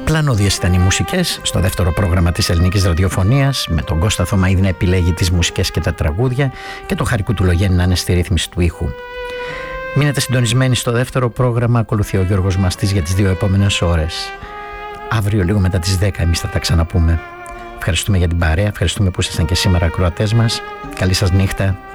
Πλανόδιες ήταν οι μουσικές στο δεύτερο πρόγραμμα της ελληνικής ραδιοφωνίας, με τον Κώστα Θωμαίδη να επιλέγει τις μουσικές και τα τραγούδια και το Χαρη Κουτουλογέννη να είναι στη ρύθμιση του ήχου. Μείνετε συντονισμένοι στο δεύτερο πρόγραμμα, ακολουθεί ο Γιώργος Μαστής για τις 2 επόμενες ώρες. Αύριο λίγο μετά τις 10 εμείς θα τα ξαναπούμε. Ευχαριστούμε για την παρέα, ευχαριστούμε που ήσασταν και σήμερα ακροατές μας. Καλή σας νύχτα.